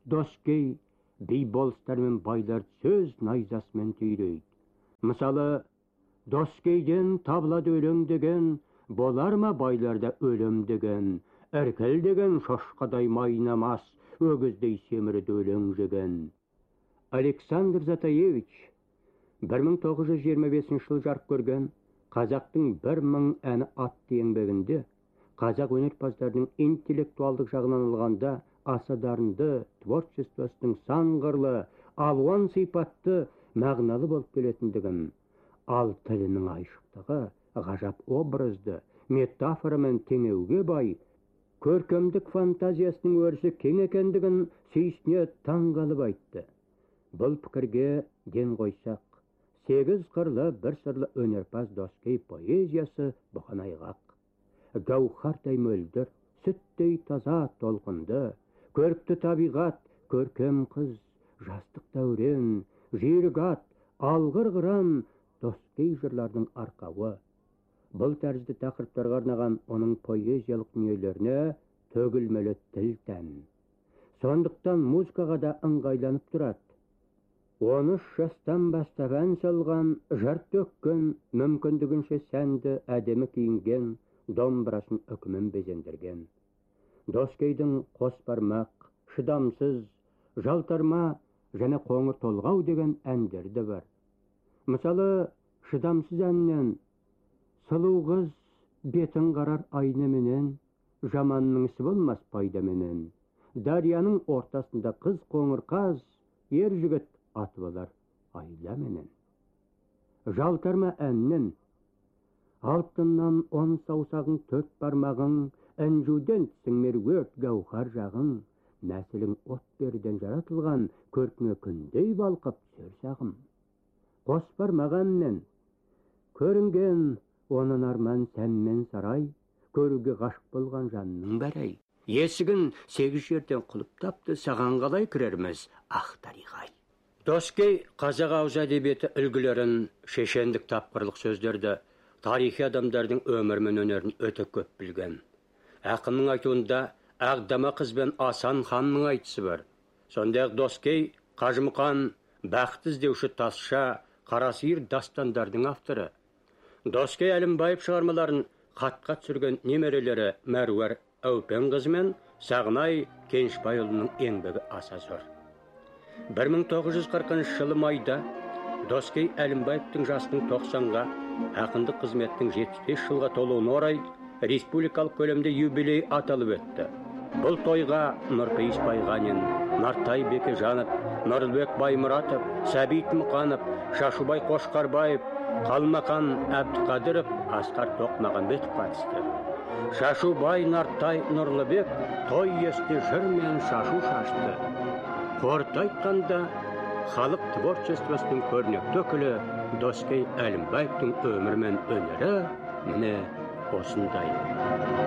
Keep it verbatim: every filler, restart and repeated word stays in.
Доскей бей болыстар мен байлар сөз найзасымен түйрейді. Мысалы, Доскейден табылады өлең деген, болар ма байларда өлім деген, әркел деген шошқадай майнамас, өгіздей семірді өлең жеген. Александр Затаевич бір мың тоғыз жүз жиырма бесінші жыл жарық көрген қазақтың бір мың әні атты еңбегінде қазақ өнерпаздарының интеллектуалдық жағынан алғанда аса дарынды, творчествосының сан қырлы, алуан сипатты, мағыналы болып келетіндігін, ал тілінің айшықтығы, ғажап образды, метафорамен теңеуге бай, көркемдік фантазиясының өрісі кең екендігін сүйсіне таңғалып айтты. Бұл пікірге ден қойсақ, сегіз қырлы бір сырлы өнерпаз Доскей поэзиясы бұған айғақ. Гауһардай мөлдір, сүттей таза толқынды, көрікті табиғат, көркем қыз, жастық дәурен, жүйрік ат, алғыр қыран Доскей жырлардың арқауы. Бұл тәрізді тақырыптарға арнаған оның поэзиялық дүниелеріне төгілмелі тіл тән. Сондықтан музыкаға да ыңғайланып тұрады. он үш жастан бастап ән салған, жыр төккен, мүмкіндігінше сәнді әдемі киінген, домбырасын үкімін безендірген. Доскейдің қос бармақ, шыдамсыз, жалтарма және қоңыр толғау деген әндері де бар. Мысалы, шыдамсыз әннен сұлу қыз бетін қарар айнеменен, жаманның ісі болмас пайдаменен. Дарияның ортасында қыз қоңыр қаз, ер жігіт атып алар айламенен. Жалтарма әннен алтыннан он саусағың төрт бармағың, әнжуден сіңмер өрт гауһар жағың, нәсілің от берден жаратылған, көркіңе күндей балқып сөрсағым. Қос бармақ әннен көрінген онын арман сәнмен сарай, көруге ғашық болған жанның бәрей. Есігін сегіз жерден құлыптапты, саған қалай кірерміз ақ тарихай. Доскей қазақ ауыз әдебиеті үлгілерін, шешендік тапқырлық сөздерді, тарихи адамдардың өмір мен өнерін өте көп білген. Ақынның айтуында Ағдама қыз бен Асан ханның айтысы бар. Сондай-ақ Доскей Қажымұқан, бақыт іздеуші тазша, қарасиыр дастандардың авторы. Доскей Әлімбаев шығармаларын хатқа түсірген немерелері Мәруәр Әупенқызы мен Сағынай Кенішбайұлының еңбегі аса зор. бір мың тоғыз жүз қырқыншы жылы майда Доскей Әлімбаевтың жасының тоқсанға, ақындық қызметтің жетпіс бес жылға толуына орай республикалық көлемде юбилей аталып өтті. Бұл тойға Нұрпейіс Байғанин, Нартай Бекежанов, Нұрлыбек Баймұратов, Сәбит Мұқанов, Шашубай Қошқарбаев, Қалмақан Әбдіқадыров, Асқар Тоқмағамбетов қатысты. Шашубай, Нартай, Нұрлыбек той есте жыр мен шашу шашты. Қорыта айтқанда, халық творчествосының көрнекті өкілі Доскей Әлімбаевтың өмір мен өнері міне осындай.